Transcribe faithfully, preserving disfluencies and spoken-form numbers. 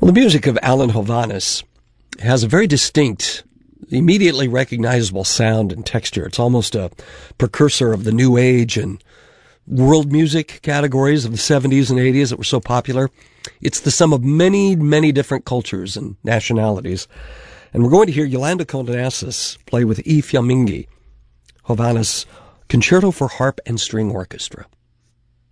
Well, the music of Alan Hovhaness has a very distinct, immediately recognizable sound and texture. It's almost a precursor of the New Age and world music categories of the seventies and eighties that were so popular. It's the sum of many, many different cultures and nationalities. And we're going to hear Yolanda Kondanassis play with E. Fiammingi, Hovhaness Concerto for Harp and String Orchestra.